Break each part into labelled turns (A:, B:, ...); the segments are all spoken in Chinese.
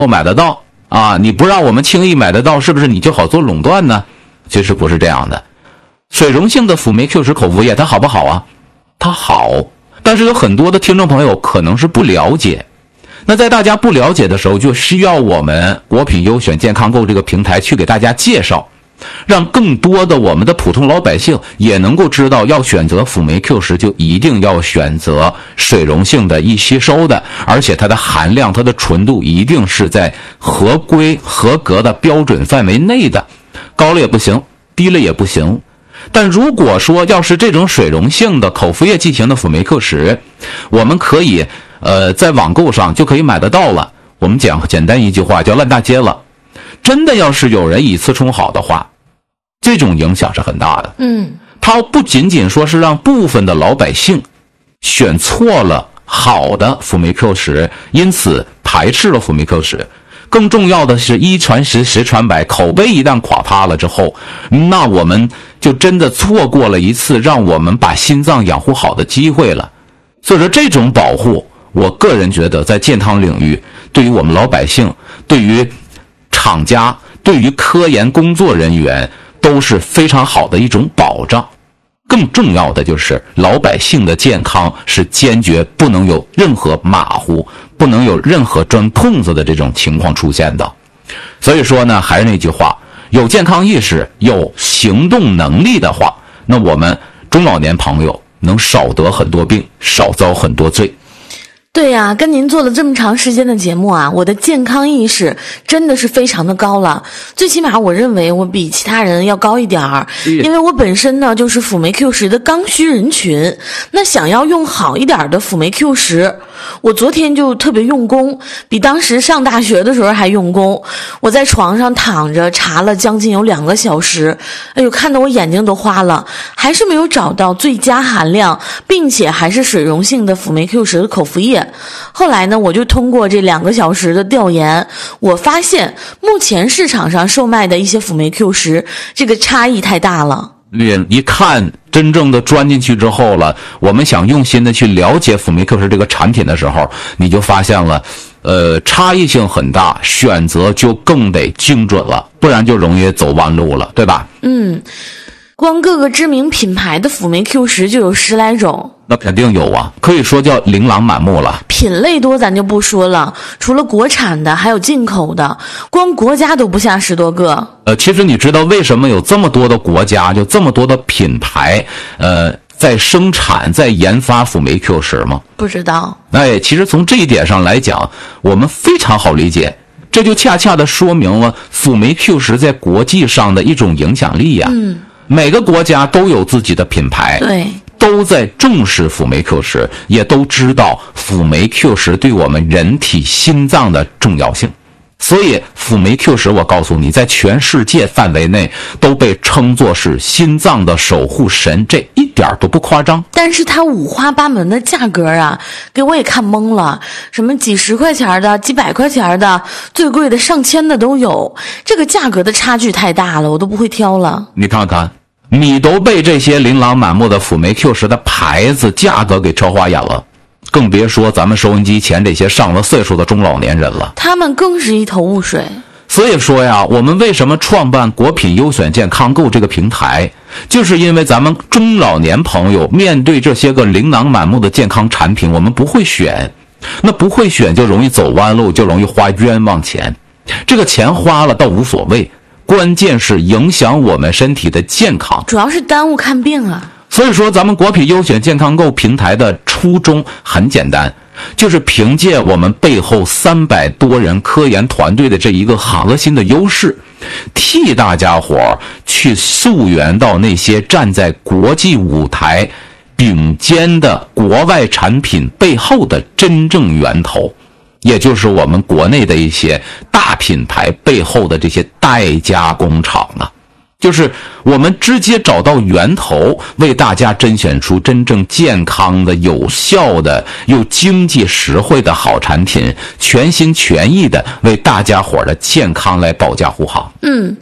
A: 买得到啊，你不让我们轻易买得到，是不是你就好做垄断呢？其实不是这样的。水溶性的辅酶 Q10口服液它好不好啊？它好，但是有很多的听众朋友可能是不了解。那在大家不了解的时候，就需要我们国品优选健康购这个平台去给大家介绍，让更多的我们的普通老百姓也能够知道，要选择辅酶 Q10就一定要选择水溶性的易吸收的，而且它的含量它的纯度一定是在合规合格的标准范围内的，高了也不行，低了也不行。但如果说要是这种水溶性的口服液剂型的辅酶 Q10，我们可以在网购上就可以买得到了。我们讲简单一句话叫烂大街了。真的要是有人以次充好的话，这种影响是很大的。它不仅仅说是让部分的老百姓选错了好的辅酶 Q10，因此排斥了辅酶 Q10。更重要的是一传十，十传百，口碑一旦垮塌了之后，那我们就真的错过了一次让我们把心脏养护好的机会了。所以说这种保护，我个人觉得在健康领域，对于我们老百姓，对于厂家，对于科研工作人员都是非常好的一种保障。更重要的就是老百姓的健康是坚决不能有任何马虎，不能有任何钻空子的这种情况出现的。所以说呢，还是那句话，有健康意识，有行动能力的话，那我们中老年朋友能少得很多病，少遭很多罪。
B: 对呀，跟您做了这么长时间的节目啊，我的健康意识真的是非常的高了，最起码我认为我比其他人要高一点儿，因为我本身呢就是辅酶 Q10的刚需人群，那想要用好一点的辅酶 Q10，我昨天就特别用功，比当时上大学的时候还用功，我在床上躺着查了将近有2个小时，哎呦，看得我眼睛都花了，还是没有找到最佳含量并且还是水溶性的辅酶 Q10的口服液。后来呢，我就通过这2个小时的调研，我发现目前市场上售卖的一些辅酶 Q10，这个差异太大了。
A: 一看真正的钻进去之后了，我们想用心的去了解辅酶 Q10这个产品的时候，你就发现了差异性很大，选择就更得精准了，不然就容易走弯路了，对吧？
B: 光各个知名品牌的辅酶 Q10就有10来种。
A: 那肯定有啊，可以说叫琳琅满目了。
B: 品类多咱就不说了，除了国产的还有进口的，光国家都不下10多个。
A: 其实你知道为什么有这么多的国家，就这么多的品牌在生产在研发辅酶 Q10吗？
B: 不知道。
A: 其实从这一点上来讲，我们非常好理解，这就恰恰的说明了辅酶 Q10在国际上的一种影响力呀。每个国家都有自己的品牌，
B: 对，
A: 都在重视辅酶 Q10，也都知道辅酶 Q10对我们人体心脏的重要性。所以辅酶 Q10，我告诉你，在全世界范围内都被称作是心脏的守护神，这一点都不夸张。
B: 但是它五花八门的价格啊，给我也看懵了，什么几10块钱的，几百块钱的，最贵的上千的都有，这个价格的差距太大了，我都不会挑了。
A: 你看看，你都被这些琳琅满目的辅酶 Q10的牌子价格给抽花眼了，更别说咱们收音机前这些上了岁数的中老年人了，
B: 他们更是一头雾水。
A: 所以说呀，我们为什么创办国品优选健康购这个平台，就是因为咱们中老年朋友面对这些个琳琅满目的健康产品，我们不会选，那不会选就容易走弯路，就容易花冤枉钱。这个钱花了倒无所谓，关键是影响我们身体的健康，
B: 主要是耽误看病啊。
A: 所以说咱们国品优选健康购平台的初衷很简单，就是凭借我们背后300多人科研团队的这一个核心的优势，替大家伙去溯源到那些站在国际舞台顶尖的国外产品背后的真正源头，也就是我们国内的一些大品牌背后的这些代加工厂啊。就是我们直接找到源头，为大家甄选出真正健康的、有效的、又经济实惠的好产品，全心全意的为大家伙的健康来保驾护航。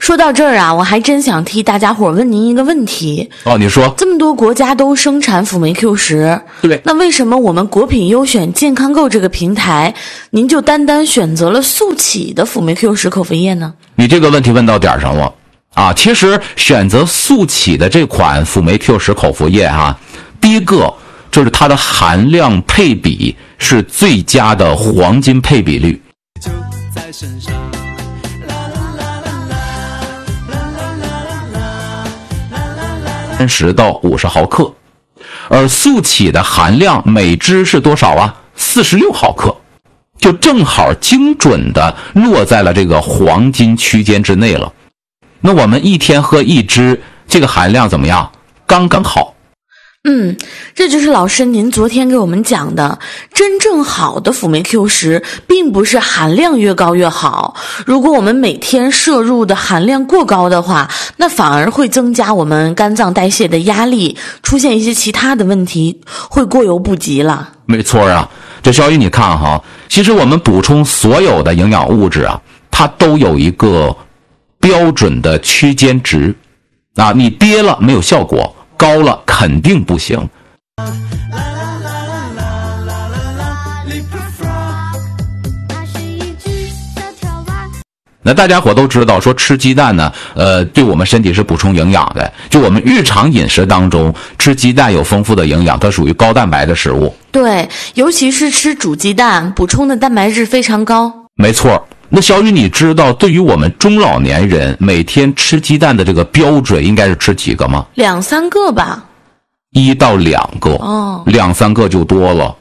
B: 说到这儿啊，我还真想替大家伙问您一个问题。
A: 你说。
B: 这么多国家都生产辅酶 Q10，
A: 对，
B: 那为什么我们国品优选健康购这个平台，您就单单选择了速启的辅酶 Q10口服液呢？
A: 你这个问题问到点上了啊！其实选择速启的这款辅酶 Q10口服液第一个就是它的含量配比是最佳的黄金配比率。就在身上30到50毫克，而速启的含量每支是多少啊？46毫克，就正好精准的落在了这个黄金区间之内了。那我们一天喝一支，这个含量怎么样？刚刚好。
B: 这就是老师您昨天给我们讲的，真正好的辅酶 Q10 并不是含量越高越好，如果我们每天摄入的含量过高的话，那反而会增加我们肝脏代谢的压力，出现一些其他的问题，会过犹不及了。
A: 没错啊，这小雨你看其实我们补充所有的营养物质它都有一个标准的区间值你跌了没有效果，高了肯定不行。那大家伙都知道说吃鸡蛋呢对我们身体是补充营养的，就我们日常饮食当中吃鸡蛋有丰富的营养，它属于高蛋白的食物。
B: 对，尤其是吃煮鸡蛋，补充的蛋白质非常高。
A: 没错。那小雨你知道对于我们中老年人每天吃鸡蛋的这个标准应该是吃几个吗
B: ？2、3个吧。
A: 1到2个，2、3个就多了。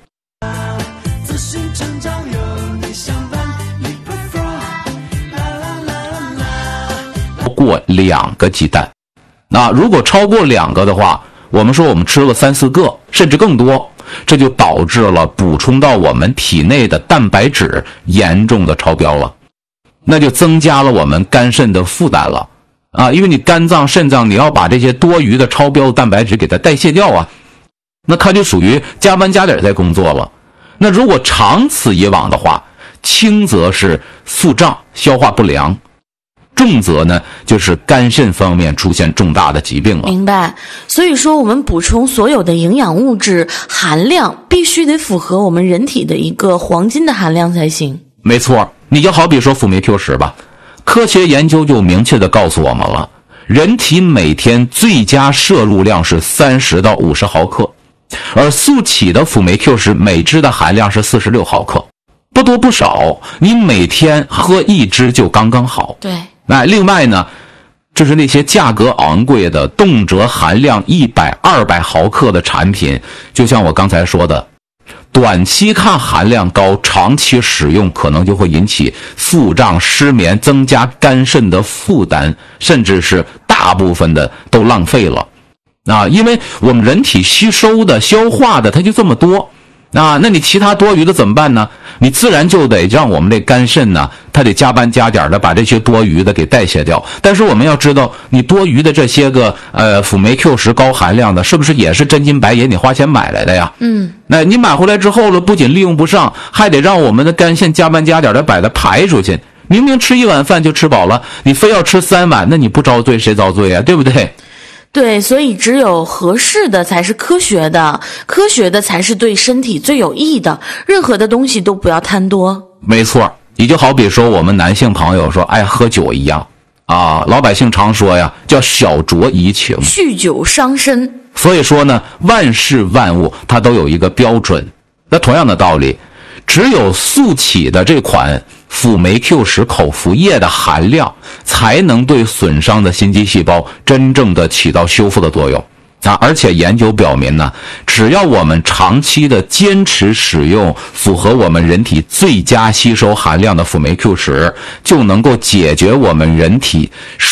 A: 超过2个鸡蛋，那如果超过2个的话，我们说我们吃了3、4个，甚至更多，这就导致了补充到我们体内的蛋白质严重的超标了，那就增加了我们肝肾的负担了因为你肝脏肾脏你要把这些多余的超标的蛋白质给它代谢掉那它就属于加班加点在工作了。那如果长此以往的话，轻则是腹胀消化不良，重则呢就是肝肾方面出现重大的疾病了。
B: 明白。所以说我们补充所有的营养物质含量必须得符合我们人体的一个黄金的含量才行。
A: 没错，你就好比说辅酶 Q10吧，科学研究就明确的告诉我们了，人体每天最佳摄入量是30到50毫克，而速启的辅酶 Q10每支的含量是46毫克，不多不少，你每天喝一支就刚刚好。
B: 对。
A: 另外呢，就是那些价格昂贵的动辄含量100、200毫克的产品，就像我刚才说的，短期看含量高，长期使用可能就会引起腹胀、失眠，增加肝肾的负担，甚至是大部分的都浪费了因为我们人体吸收的消化的它就这么多那你其他多余的怎么办呢？你自然就得让我们这肝肾呢，它得加班加点的把这些多余的给代谢掉。但是我们要知道，你多余的这些个辅酶 Q10高含量的，是不是也是真金白银你花钱买来的呀？那你买回来之后了，不仅利用不上，还得让我们的肝肾加班加点的把它排出去。明明吃1碗饭就吃饱了，你非要吃3碗，那你不遭罪谁遭罪啊？对不对？
B: 对，所以只有合适的才是科学的，科学的才是对身体最有益的，任何的东西都不要贪多。
A: 没错，你就好比说我们男性朋友说爱喝酒一样老百姓常说呀，叫小酌怡情，
B: 酗酒伤身。
A: 所以说呢，万事万物它都有一个标准。那同样的道理，只有速启的这款辅酶 Q10口服液的含量，才能对损伤的心肌细胞真正的起到修复的作用而且研究表明呢，只要我们长期的坚持使用符合我们人体最佳吸收含量的辅酶 Q10，就能够解决我们人体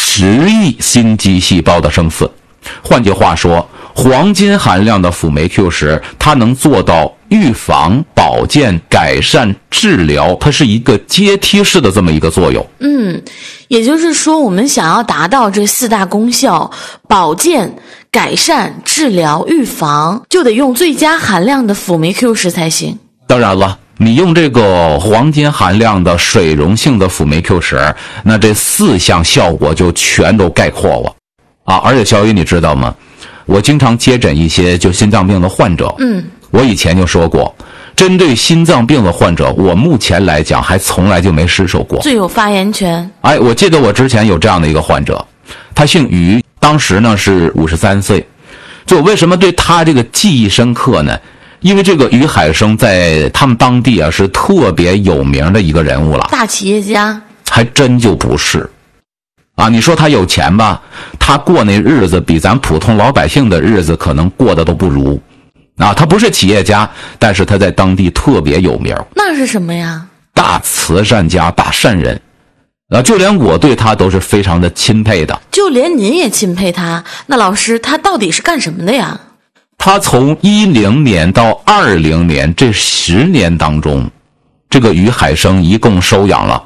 A: 10亿心肌细胞的生死。换句话说，黄金含量的辅酶 Q10，它能做到预防、保健、改善、治疗，它是一个阶梯式的这么一个作用。
B: 也就是说，我们想要达到这4大功效，保健、改善、治疗、预防，就得用最佳含量的辅酶 Q10才行。
A: 当然了， 你用这个黄金含量的水溶性的辅酶 Q10，那这4项效果就全都概括了啊！而且小雨你知道吗？我经常接诊一些就心脏病的患者，我以前就说过，针对心脏病的患者，我目前来讲还从来就没失手过，
B: 最有发言权。
A: 哎，我记得我之前有这样的一个患者，他姓于，当时呢是53岁。就为什么对他这个记忆深刻呢？因为这个于海生在他们当地啊是特别有名的一个人物了，
B: 大企业家。
A: 还真就不是啊！你说他有钱吧，他过那日子比咱普通老百姓的日子可能过得都不如啊！他不是企业家，但是他在当地特别有名。
B: 那是什么呀？
A: 大慈善家、大善人啊！就连我对他都是非常的钦佩的。
B: 就连您也钦佩他？那老师他到底是干什么的呀？
A: 他从10年到20年这10年当中，这个于海生一共收养了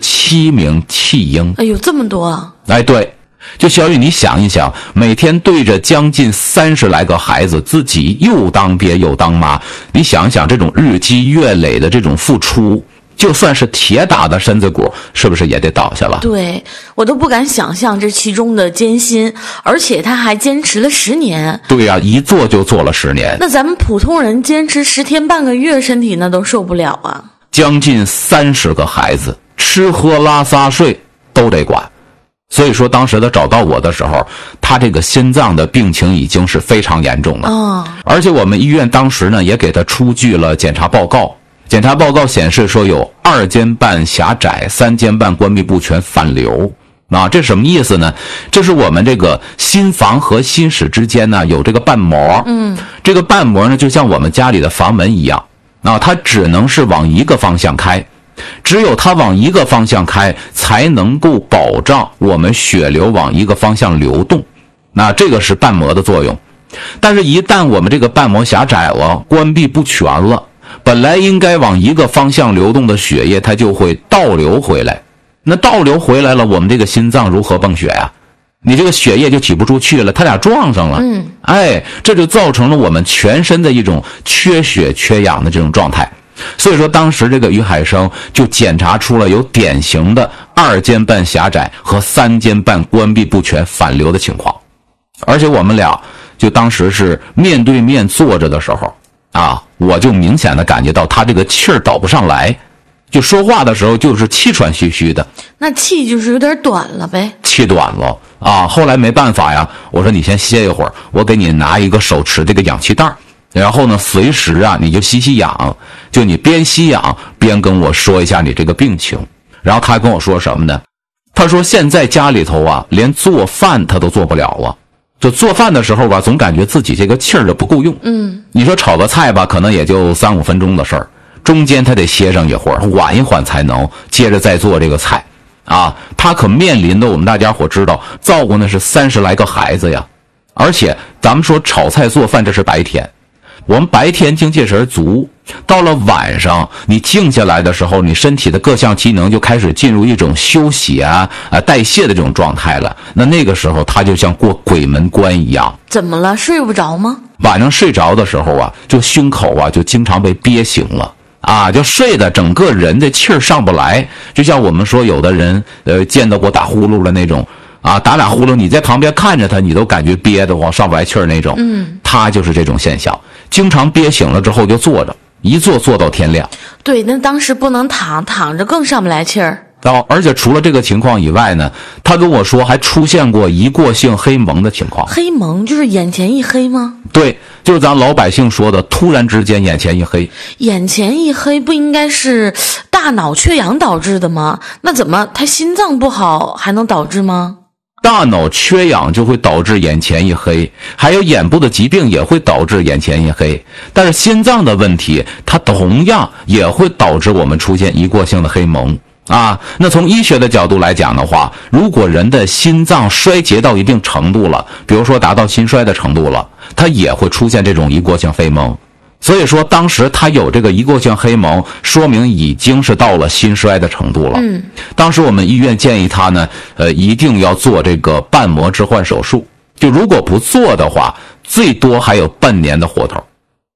A: 27名弃婴。
B: 哎呦，这么多啊！
A: 哎，对，就小雨，你想一想，每天对着将近30来个孩子，自己又当爹又当妈，你想一想这种日积月累的这种付出，就算是铁打的身子骨，是不是也得倒下了？
B: 对，我都不敢想象这其中的艰辛，而且他还坚持了10年。
A: 对呀，一做就做了10年。
B: 那咱们普通人坚持10天半个月，身体那都受不了啊！
A: 将近30个孩子，吃喝拉撒睡都得管。所以说当时他找到我的时候，他这个心脏的病情已经是非常严重了。而且我们医院当时呢也给他出具了检查报告，检查报告显示说有2间半狭窄，3间半关闭不全反流。啊，这什么意思呢？这是我们这个心房和心室之间呢有这个瓣膜，这个瓣膜呢就像我们家里的房门一样，啊，它只能是往一个方向开，只有它往一个方向开，才能够保障我们血流往一个方向流动。那这个是瓣膜的作用。但是一旦我们这个瓣膜狭窄了，关闭不全了，本来应该往一个方向流动的血液，它就会倒流回来。那倒流回来了，我们这个心脏如何泵血呀？你这个血液就挤不出去了，它俩撞上了。哎，这就造成了我们全身的一种缺血缺氧的这种状态。所以说当时这个于海生就检查出了有典型的2间半狭窄和3间半关闭不全反流的情况。而且我们俩就当时是面对面坐着的时候啊，我就明显的感觉到他这个气儿倒不上来，就说话的时候就是气喘吁吁的。那
B: 气就是有点短了呗？
A: 气短了啊！后来没办法呀，我说你先歇一会儿，我给你拿一个手持这个氧气袋，然后呢随时啊你就吸氧，就你边吸氧边跟我说一下你这个病情。然后他跟我说什么呢？他说现在家里头啊连做饭他都做不了了，就做饭的时候吧，总感觉自己这个气儿就不够用。你说炒个菜吧，可能也就3-5分钟的事儿，中间他得歇上一会儿，缓一缓才能接着再做这个菜啊。他可面临的我们大家伙知道，照顾的是30来个孩子呀。而且咱们说炒菜做饭这是白天，我们白天精气神足，到了晚上你静下来的时候，你身体的各项机能就开始进入一种休息代谢的这种状态了。那个时候他就像过鬼门关一样。
B: 怎么了？睡不着吗？
A: 晚上睡着的时候啊，就胸口啊就经常被憋醒了啊，就睡的整个人的气儿上不来。就像我们说有的人见到过打呼噜的那种啊，打俩呼噜你在旁边看着他，你都感觉憋得慌上不来气儿那种。他就是这种现象，经常憋醒了之后就坐着，一坐到天亮。
B: 对，那当时不能躺着更上不来气儿。
A: 而且除了这个情况以外呢，他跟我说还出现过一过性黑蒙的情况。
B: 黑蒙就是眼前一黑吗？对，
A: 就是咱老百姓说的突然之间眼前一黑。
B: 眼前一黑不应该是大脑缺氧导致的吗？那怎么他心脏不好还能导致吗？
A: 大脑缺氧就会导致眼前一黑，还有眼部的疾病也会导致眼前一黑。但是心脏的问题它同样也会导致我们出现一过性的黑蒙啊。那从医学的角度来讲的话，如果人的心脏衰竭到一定程度了，比如说达到心衰的程度了，它也会出现这种一过性黑蒙。所以说当时他有这个一过性黑蒙，说明已经是到了心衰的程度了。当时我们医院建议他呢一定要做这个瓣膜置换手术，就如果不做的话，最多还有半年的活头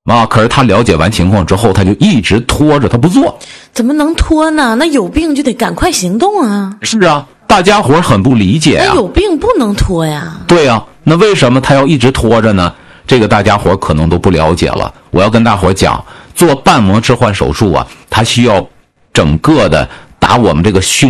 A: 可是他了解完情况之后，他就一直拖着，他不做。
B: 怎么能拖呢？那有病就得赶快行动啊！
A: 是啊，大家伙很不理解啊。
B: 那有病不能拖呀。
A: 对啊，那为什么他要一直拖着呢？这个大家伙可能都不了解了。我要跟大伙讲，做瓣膜置换手术啊，它需要整个的打我们这个胸